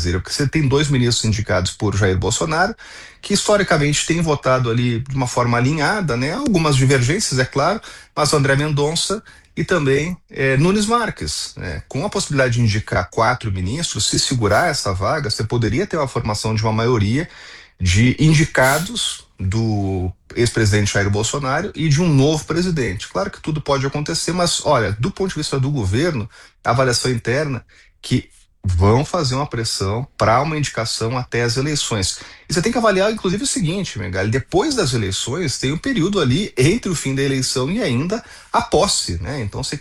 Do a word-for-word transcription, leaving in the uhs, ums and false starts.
Brasília, porque você tem dois ministros indicados por Jair Bolsonaro, que historicamente têm votado ali de uma forma alinhada, né? Algumas divergências, é claro, mas o André Mendonça e também eh, Nunes Marques, né? Com a possibilidade de indicar quatro ministros, se segurar essa vaga, você poderia ter uma formação de uma maioria de indicados do ex-presidente Jair Bolsonaro e de um novo presidente. Claro que tudo pode acontecer, mas olha, do ponto de vista do governo, a avaliação interna que vão fazer uma pressão para uma indicação até as eleições. E você tem que avaliar, inclusive, o seguinte, Megali, depois das eleições tem um período ali entre o fim da eleição e ainda a posse, né? Então você